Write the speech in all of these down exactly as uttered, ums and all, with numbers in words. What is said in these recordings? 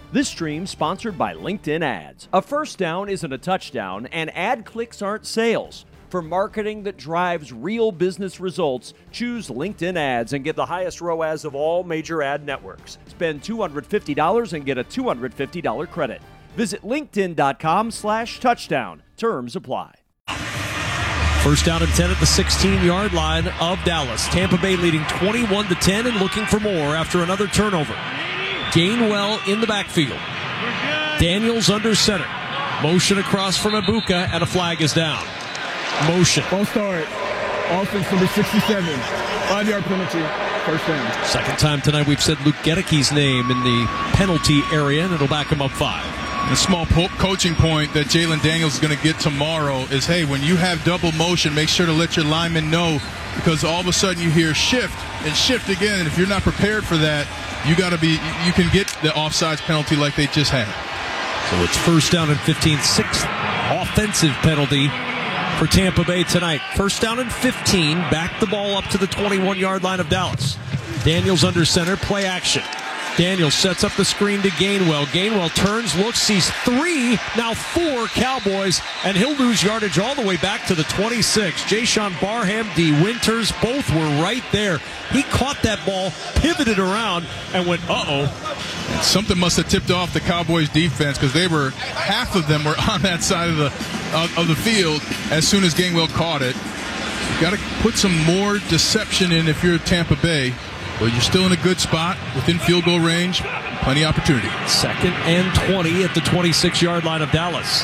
This stream sponsored by LinkedIn Ads. A first down isn't a touchdown, and ad clicks aren't sales. For marketing that drives real business results, choose LinkedIn Ads and get the highest R O A S of all major ad networks. Spend two hundred fifty dollars and get a two hundred fifty dollars credit. Visit linkedin.com slash touchdown. Terms apply. First down and ten at the sixteen-yard line of Dallas. Tampa Bay leading twenty-one to ten and looking for more after another turnover. Gainwell in the backfield. Daniels under center. Motion across from Ibuka, and a flag is down. Motion. Ball start. Offense number sixty-seven. Five-yard penalty. First down. Second time tonight we've said Luke Gedecke's name in the penalty area, and it'll back him up five. The small po- coaching point that Jalen Daniels is going to get tomorrow is, hey, when you have double motion, make sure to let your linemen know, because all of a sudden you hear shift and shift again, and if you're not prepared for that, you got to be. You can get the offsides penalty like they just had. So it's first down and fifteen, sixth offensive penalty for Tampa Bay tonight. First down and fifteen, back the ball up to the twenty-one-yard line of Dallas. Daniels under center, play action. Daniels sets up the screen to Gainwell. Gainwell turns, looks, sees three, now four Cowboys, and he'll lose yardage all the way back to the twenty-six. Jayshon Barham, D. Winters, both were right there. He caught that ball, pivoted around, and went, uh-oh. Something must have tipped off the Cowboys defense, because they were, half of them were on that side of the of, of the field as soon as Gainwell caught it. You got to put some more deception in if you're Tampa Bay. But you're still in a good spot within field goal range. Plenty of opportunity. Second and twenty at the twenty-six-yard line of Dallas.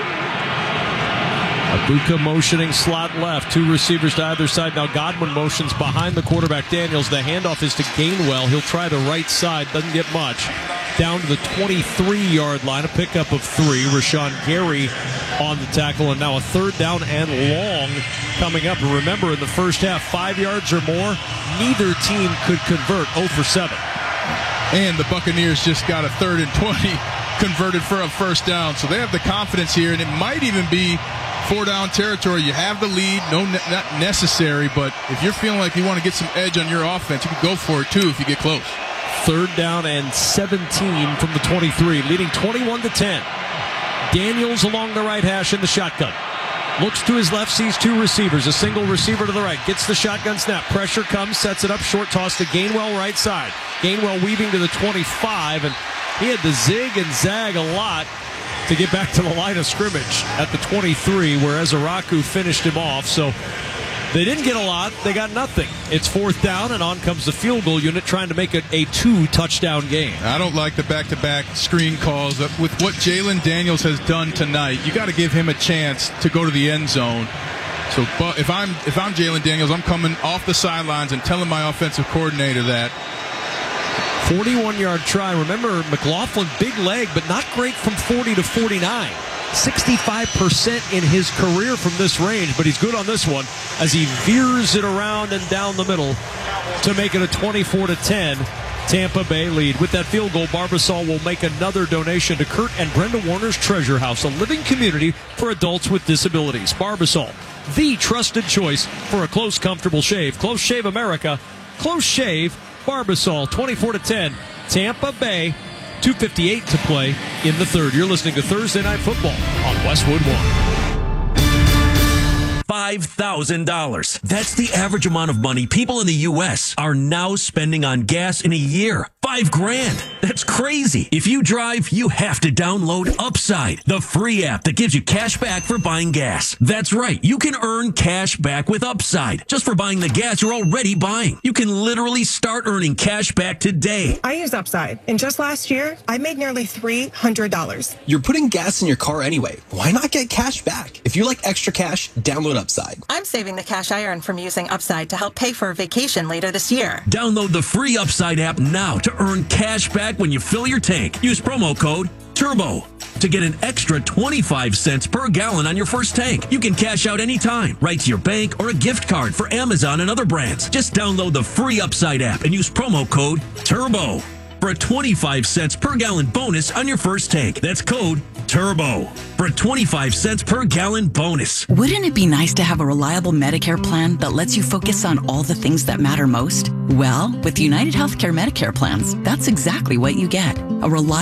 Ibuka motioning slot left. Two receivers to either side. Now Godwin motions behind the quarterback Daniels. The handoff is to Gainwell. He'll try the right side. Doesn't get much. Down to the twenty-three-yard line. A pickup of three. Rashawn Gary on the tackle. And now a third down and long coming up. And remember, in the first half, five yards or more, neither team could convert. oh for seven. And the Buccaneers just got a third and twenty converted for a first down. So they have the confidence here, and it might even be four-down territory. You have the lead, no, not necessary, but if you're feeling like you want to get some edge on your offense, you can go for it, too, if you get close. Third down and seventeen from the twenty-three, leading twenty-one to ten. Daniels along the right hash in the shotgun. Looks to his left, sees two receivers. A single receiver to the right. Gets the shotgun snap. Pressure comes, sets it up. Short toss to Gainwell right side. Gainwell weaving to the twenty-five, and he had to zig and zag a lot to get back to the line of scrimmage at the twenty-three, where Ezeraku finished him off. So they didn't get a lot. They got nothing. It's fourth down, and on comes the field goal unit trying to make it a two-touchdown game. I don't like the back-to-back screen calls. With what Jalen Daniels has done tonight, you got to give him a chance to go to the end zone. So but if I'm if I'm Jalen Daniels, I'm coming off the sidelines and telling my offensive coordinator that. forty-one-yard try. Remember, McLaughlin, big leg, but not great from forty to forty-nine. sixty-five percent in his career from this range, but he's good on this one as he veers it around and down the middle to make it a twenty-four to ten Tampa Bay lead. With that field goal, Barbasol will make another donation to Kurt and Brenda Warner's Treasure House, a living community for adults with disabilities. Barbasol, the trusted choice for a close, comfortable shave. Close Shave America. Close Shave Barbasol. twenty-four to ten Tampa Bay. two fifty-eight to play in the third. You're listening to Thursday Night Football on Westwood One. five thousand dollars. That's the average amount of money people in the U S are now spending on gas in a year. Five grand. That's crazy. If you drive, you have to download Upside, the free app that gives you cash back for buying gas. That's right. You can earn cash back with Upside just for buying the gas you're already buying. You can literally start earning cash back today. I use Upside, and just last year, I made nearly three hundred dollars. You're putting gas in your car anyway. Why not get cash back? If you like extra cash, download Upside. I'm saving the cash I earn from using Upside to help pay for a vacation later this year. Download the free Upside app now to earn cash back when you fill your tank. Use promo code TURBO to get an extra twenty-five cents per gallon on your first tank. You can cash out anytime, right to your bank or a gift card for Amazon and other brands. Just download the free Upside app and use promo code TURBO for a twenty-five cents per gallon bonus on your first tank. That's code TURBO for a twenty-five cents per gallon bonus. Wouldn't it be nice to have a reliable Medicare plan that lets you focus on all the things that matter most? Well, with United Healthcare Medicare plans, that's exactly what you get. A reliable